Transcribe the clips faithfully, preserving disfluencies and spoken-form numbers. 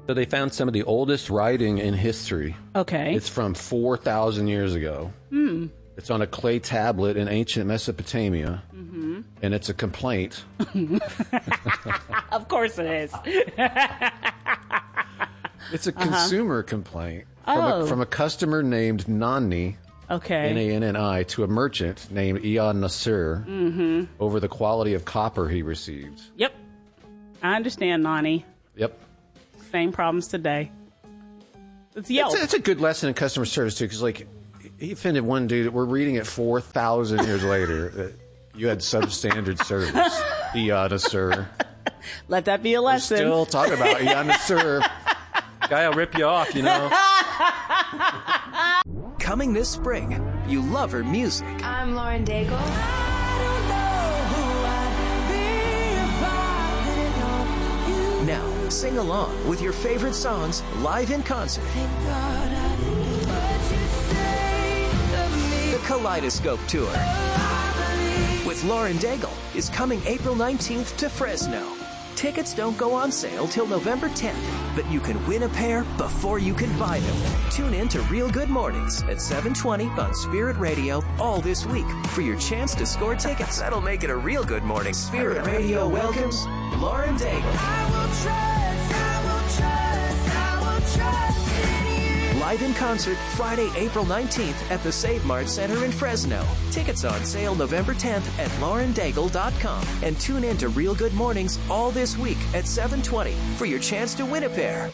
So they found some of the oldest writing in history. Okay. It's from four thousand years ago. Hmm. It's on a clay tablet in ancient Mesopotamia, mm-hmm. and it's a complaint. Of course it is. It's a consumer uh-huh. complaint from, oh. a, from a customer named Nani, okay. N A N N I, to a merchant named Ian Nasser mm-hmm. over the quality of copper he received. Yep. I understand, Nani. Yep. Same problems today. It's Yelp. It's a, it's a good lesson in customer service, too, because, like, he offended one dude. We're reading it four thousand years later that you had substandard service. Ian Nasser. Let that be a lesson. We're still talking about Ian Nasser. Guy will rip you off, you know. Coming this spring, you love her music. I'm Lauren Daigle. I don't know who I'd be if I didn't know you. Now, sing along with your favorite songs live in concert. Thank God I didn't do what you say to me. The Kaleidoscope Tour with Lauren Daigle is coming April nineteenth to Fresno. Tickets don't go on sale till November tenth, but you can win a pair before you can buy them. Tune in to Real Good Mornings at seven twenty on Spirit Radio all this week for your chance to score tickets. That'll make it a real good morning. Spirit Radio welcomes Lauren Daigle. I will trust, I will trust, I will trust in you. Live in concert Friday, April nineteenth at the Save Mart Center in Fresno. Tickets on sale November tenth at lauren daigle dot com. And tune in to Real Good Mornings all this week at seven twenty for your chance to win a pair.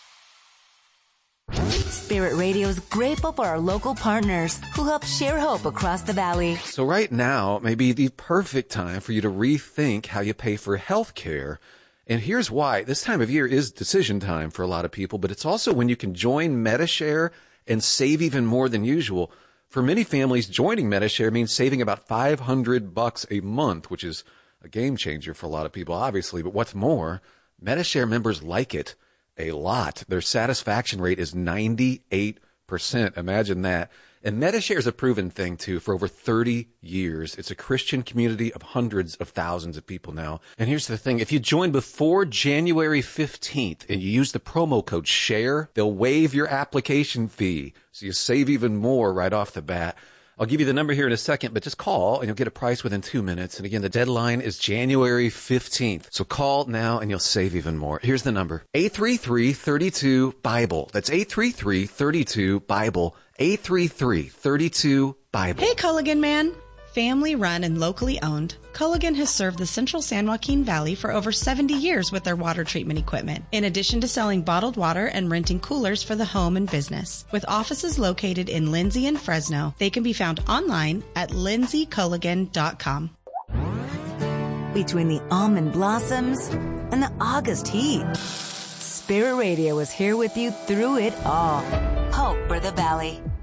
Spirit Radio is grateful for our local partners who help share hope across the valley. So right now may be the perfect time for you to rethink how you pay for health care. And here's why. This time of year is decision time for a lot of people, but it's also when you can join Medi-Share and save even more than usual. For many families, joining Medi-Share means saving about five hundred bucks a month, which is a game changer for a lot of people, obviously. But what's more, Medi-Share members like it a lot. Their satisfaction rate is ninety-eight percent. Imagine that. And Medi-Share is a proven thing, too, for over thirty years. It's a Christian community of hundreds of thousands of people now. And here's the thing. If you join before January fifteenth and you use the promo code SHARE, they'll waive your application fee. So you save even more right off the bat. I'll give you the number here in a second, but just call and you'll get a price within two minutes. And again, the deadline is January fifteenth. So call now and you'll save even more. Here's the number. eight three three, three two, BIBLE. That's eight three three, three two, BIBLE. eight three three, three two, BIBLE. Hey, Culligan Man. Family run and locally owned, Culligan has served the central San Joaquin Valley for over seventy years with their water treatment equipment, in addition to selling bottled water and renting coolers for the home and business. With offices located in Lindsay and Fresno, they can be found online at lindsay culligan dot com. Between the almond blossoms and the August heat, Spirit Radio is here with you through it all. Hope for the Valley.